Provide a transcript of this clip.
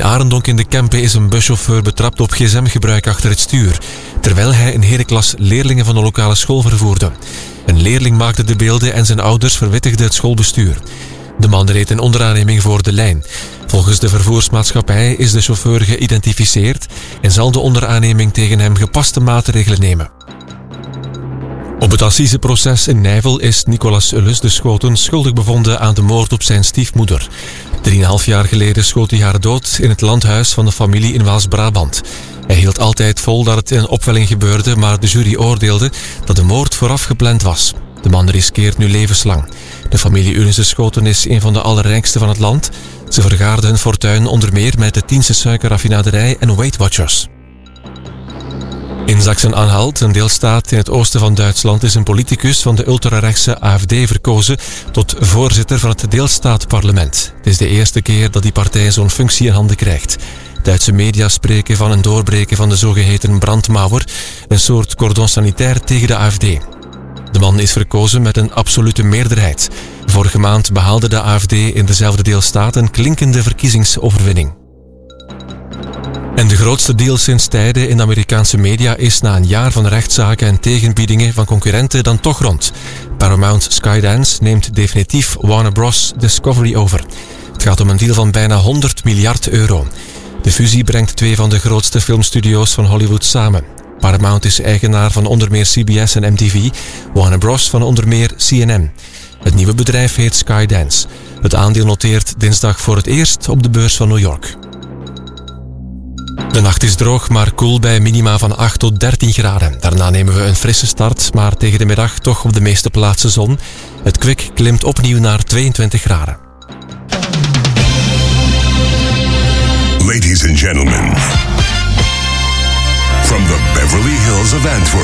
Arendonk in de Kempen is een buschauffeur betrapt op gsm-gebruik achter het stuur, terwijl hij een hele klas leerlingen van de lokale school vervoerde. Een leerling maakte de beelden en zijn ouders verwittigden het schoolbestuur. De man reed in onderaanneming voor de lijn. Volgens de vervoersmaatschappij is de chauffeur geïdentificeerd en zal de onderaanneming tegen hem gepaste maatregelen nemen. Op het assiseproces in Nijvel is Nicolas Ullus de Schoten schuldig bevonden aan de moord op zijn stiefmoeder. 3,5 jaar geleden schoot hij haar dood in het landhuis van de familie in Waals-Brabant. Hij hield altijd vol dat het in een opwelling gebeurde, maar de jury oordeelde dat de moord vooraf gepland was. De man riskeert nu levenslang. De familie Ullus de Schoten is een van de allerrijkste van het land. Ze vergaarden hun fortuin onder meer met de Tiense suikerraffinaderij en Weight Watchers. In Sachsen-Anhalt, een deelstaat in het oosten van Duitsland, is een politicus van de ultrarechtse AfD verkozen tot voorzitter van het deelstaatparlement. Het is de eerste keer dat die partij zo'n functie in handen krijgt. Duitse media spreken van een doorbreken van de zogeheten brandmauer, een soort cordon sanitair tegen de AfD. De man is verkozen met een absolute meerderheid. Vorige maand behaalde de AfD in dezelfde deelstaat een klinkende verkiezingsoverwinning. En de grootste deal sinds tijden in de Amerikaanse media is na een jaar van rechtszaken en tegenbiedingen van concurrenten dan toch rond. Paramount Skydance neemt definitief Warner Bros. Discovery over. Het gaat om een deal van bijna 100 miljard euro. De fusie brengt 2 van de grootste filmstudio's van Hollywood samen. Paramount is eigenaar van onder meer CBS en MTV, Warner Bros. Van onder meer CNN. Het nieuwe bedrijf heet Skydance. Het aandeel noteert dinsdag voor het eerst op de beurs van New York. De nacht is droog, maar koel bij minima van 8 tot 13 graden. Daarna nemen we een frisse start, maar tegen de middag toch op de meeste plaatsen zon. Het kwik klimt opnieuw naar 22 graden. Ladies and gentlemen, from the Beverly Hills of Antwerp,